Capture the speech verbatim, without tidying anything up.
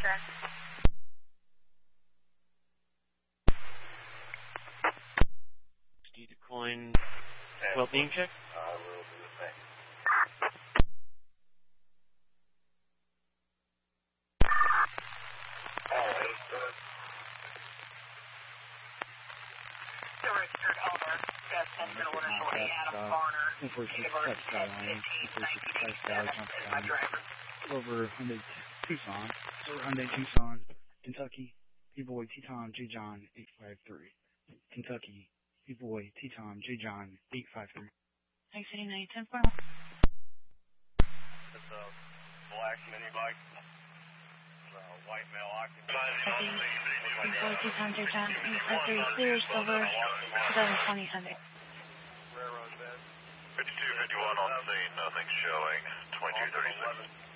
track. Do you decline well-being check? I will do the same. Always good. The registered owner, that's ten middle order Adam Garner. Versus Touchdown Lane, versus Touchdown Touchdown. Over Hyundai Tucson, over Hyundai Tucson, Kentucky, P-Boy T-Tom J John eight five three. Kentucky, P-Boy T-Tom J John eight five three. Thanks, City nine ten four. It's a black mini bike. It's a white male occupant. P-Boy T-Tom J John eight five three, clear silver, twenty twenty Hyundai. Railroad bed. fifty-two fifty-one on scene, nothing showing, twenty-two thirty-six.